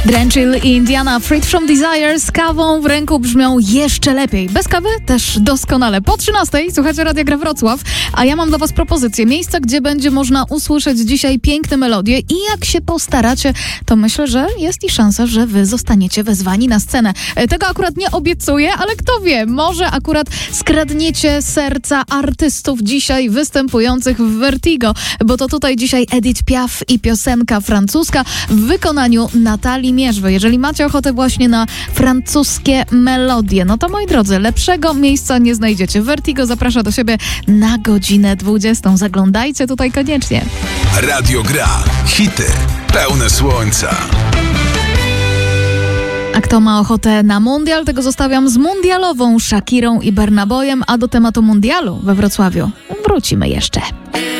Drenchill i Indiana Freed from Desire z kawą w ręku brzmią jeszcze lepiej. Bez kawy też doskonale. Po 13:00 słuchacie Radia Gra Wrocław, a ja mam dla was propozycję. Miejsca, gdzie będzie można usłyszeć dzisiaj piękne melodie i jak się postaracie, to myślę, że jest i szansa, że wy zostaniecie wezwani na scenę. Tego akurat nie obiecuję, ale kto wie, może akurat skradniecie serca artystów dzisiaj występujących w Vertigo, bo to tutaj dzisiaj Edith Piaf i piosenka francuska w wykonaniu Natalii Mierzwy. Jeżeli macie ochotę właśnie na francuskie melodie, no to moi drodzy, lepszego miejsca nie znajdziecie. Vertigo zaprasza do siebie na godzinę 20:00. Zaglądajcie tutaj koniecznie. Radio Gra. Hity pełne słońca. A kto ma ochotę na mundial, tego zostawiam z mundialową Shakirą i Burna Boyem, a do tematu mundialu we Wrocławiu wrócimy jeszcze.